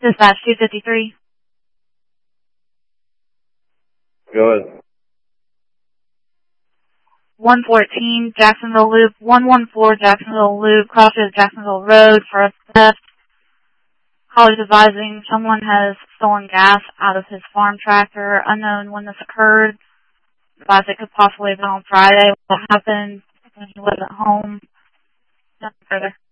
Dispatch 253. Go ahead. 114 Jacksonville Loop, 114 Jacksonville Loop, crosses Jacksonville Road for a theft. Callers advising someone has stolen gas out of his farm tractor. Unknown when this occurred. Advised it could possibly have been on Friday. What happened when he wasn't home? Nothing further.